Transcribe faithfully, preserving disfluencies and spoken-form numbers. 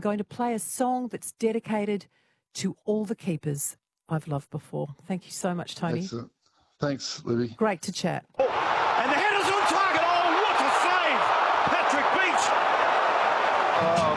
going to play a song that's dedicated to all the keepers I've loved before. Thank you so much, Tony. Excellent. Thanks, Libby. Great to chat. Oh, and the header's on target. Oh, what a save! Patrick Beach. Oh.